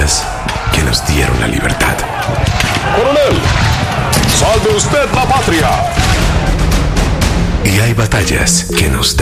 batallas que nos dieron la libertad. ¡Coronel! ¡Salve usted la patria! Y hay batallas que nos dan